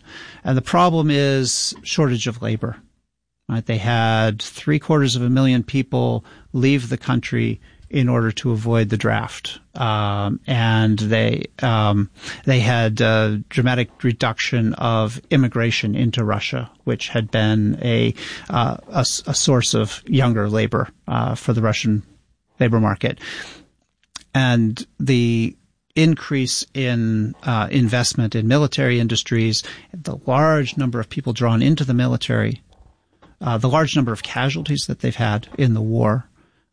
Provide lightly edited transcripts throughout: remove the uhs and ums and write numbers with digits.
And the problem is shortage of labor. Right? They had 750,000 people leave the country in order to avoid the draft. And they had a dramatic reduction of immigration into Russia, which had been a source of younger labor, for the Russian labor market. And the increase in investment in military industries, the large number of people drawn into the military, the large number of casualties that they've had in the war,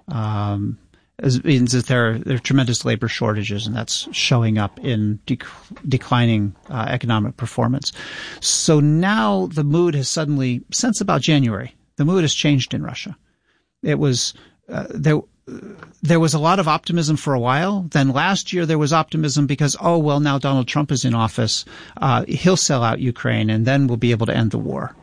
means that there are tremendous labor shortages, and that's showing up in declining economic performance. So now the mood has suddenly, since about January, the mood has changed in Russia. It was there was a lot of optimism for a while. Then last year there was optimism because, now Donald Trump is in office. He'll sell out Ukraine, and then we'll be able to end the war.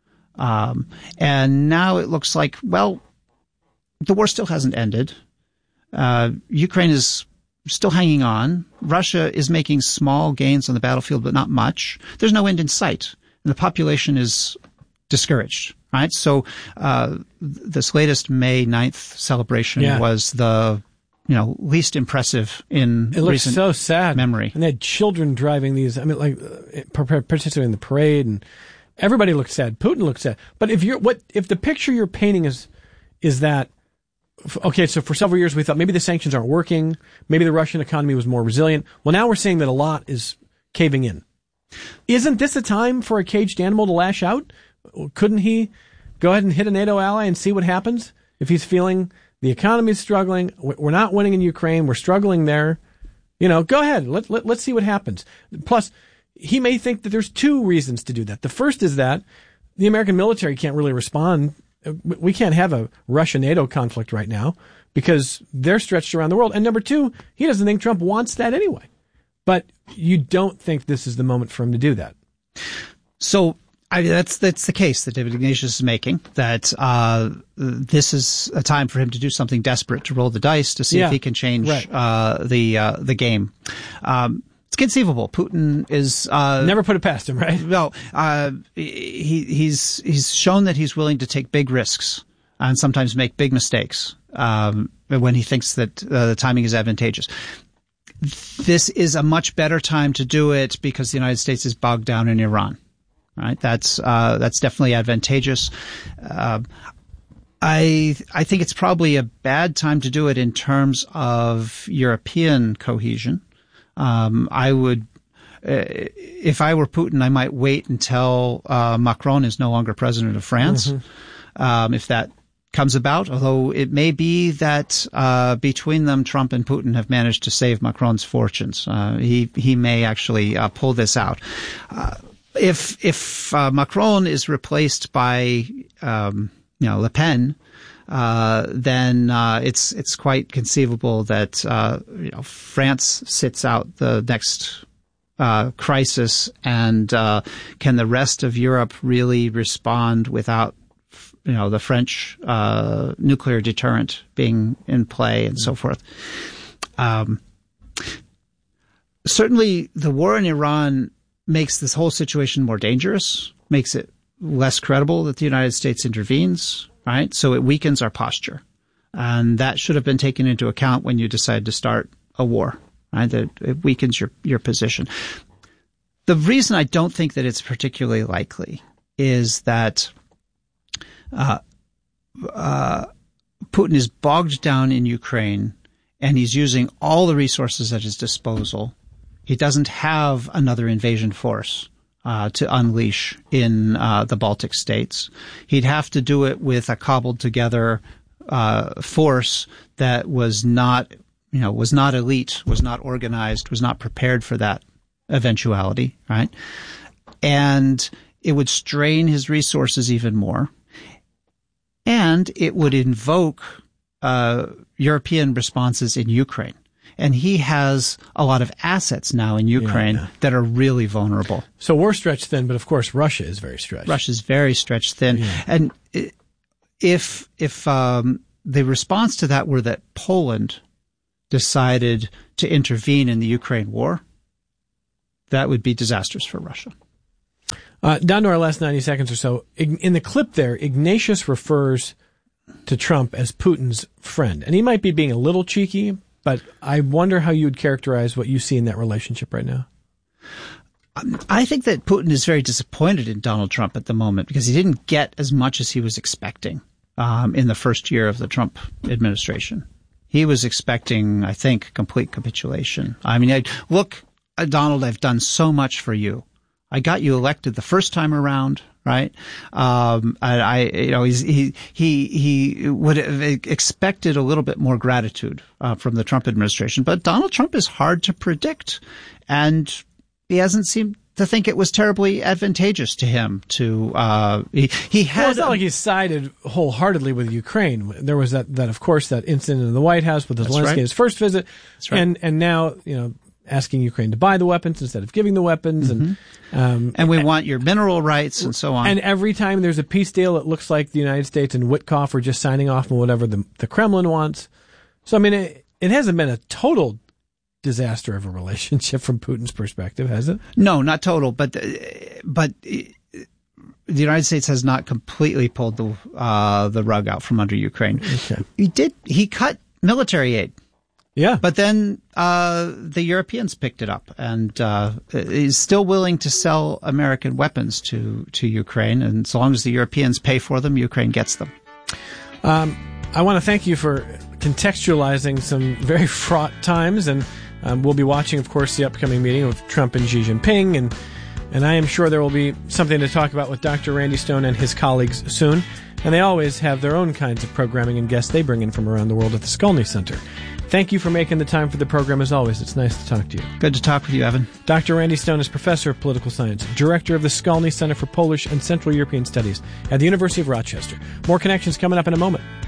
And now it looks like, the war still hasn't ended. Ukraine is still hanging on. Russia is making small gains on the battlefield, but not much. There's no end in sight. And the population is discouraged, right? So, this latest May 9th celebration was the, least impressive in recent looks so sad. Memory. And they had children driving these, participating in the parade, and everybody looked sad. Putin looked sad. But if the picture you're painting is that, okay, so for several years we thought maybe the sanctions aren't working, maybe the Russian economy was more resilient. Well, now we're seeing that a lot is caving in. Isn't this a time for a caged animal to lash out? Couldn't he go ahead and hit a NATO ally and see what happens? If he's feeling the economy is struggling, we're not winning in Ukraine, we're struggling there, go ahead, let's see what happens. Plus, he may think that there's two reasons to do that. The first is that the American military can't really respond. We can't have a Russia-NATO conflict right now because they're stretched around the world. And number two, he doesn't think Trump wants that anyway. But you don't think this is the moment for him to do that. So that's the case that David Ignatius is making, that this is a time for him to do something desperate, to roll the dice to see if he can change the game. It's conceivable. Putin is never put it past him, right? No, he's shown that he's willing to take big risks and sometimes make big mistakes when he thinks that the timing is advantageous. This is a much better time to do it because the United States is bogged down in Iran. Right? That's definitely advantageous. I think it's probably a bad time to do it in terms of European cohesion. I would, if I were Putin, I might wait until Macron is no longer president of France, if that comes about. Although it may be that between them, Trump and Putin have managed to save Macron's fortunes. He may actually pull this out. If Macron is replaced by Le Pen, then it's quite conceivable that France sits out the next crisis, and can the rest of Europe really respond without the French nuclear deterrent being in play and so forth. Certainly, the war in Iran makes this whole situation more dangerous, makes it less credible that the United States intervenes. Right? So it weakens our posture. And that should have been taken into account when you decide to start a war. Right? That it weakens your position. The reason I don't think that it's particularly likely is that Putin is bogged down in Ukraine, and he's using all the resources at his disposal. He doesn't have another invasion force to unleash in the Baltic states. He'd have to do it with a cobbled together force that was not elite, was not organized, was not prepared for that eventuality, right? And it would strain his resources even more. And it would invoke European responses in Ukraine. And he has a lot of assets now in Ukraine that are really vulnerable. So we're stretched thin, but of course Russia is very stretched. Russia's very stretched thin. Yeah. And if the response to that were that Poland decided to intervene in the Ukraine war, that would be disastrous for Russia. Down to our last 90 seconds or so. In the clip there, Ignatius refers to Trump as Putin's friend. And he might be being a little cheeky, but I wonder how you would characterize what you see in that relationship right now. I think that Putin is very disappointed in Donald Trump at the moment because he didn't get as much as he was expecting in the first year of the Trump administration. He was expecting, I think, complete capitulation. I mean, look, Donald, I've done so much for you. I got you elected the first time around, right? He would have expected a little bit more gratitude from the Trump administration, but Donald Trump is hard to predict, and he hasn't seemed to think it was terribly advantageous to him to he had. Well, it's not like he sided wholeheartedly with Ukraine. There was that of course that incident in the White House with Zelensky, right. His first visit, That's right. and now asking Ukraine to buy the weapons instead of giving the weapons, and we want your mineral rights and so on. And every time there's a peace deal, it looks like the United States and Witkoff are just signing off on whatever the Kremlin wants. So I mean, it hasn't been a total disaster of a relationship from Putin's perspective, has it? No, not total, but the United States has not completely pulled the rug out from under Ukraine. Okay. He cut military aid. Yeah. But then the Europeans picked it up and is still willing to sell American weapons to Ukraine, and as long as the Europeans pay for them, Ukraine gets them. I want to thank you for contextualizing some very fraught times, and we'll be watching, of course, the upcoming meeting with Trump and Xi Jinping, and I am sure there will be something to talk about with Dr. Randy Stone and his colleagues soon. And they always have their own kinds of programming and guests they bring in from around the world at the Skolny Center. Thank you for making the time for the program, as always. It's nice to talk to you. Good to talk with you, Evan. Dr. Randy Stone is Professor of Political Science, Director of the Skolny Center for Polish and Central European Studies at the University of Rochester. More Connections coming up in a moment.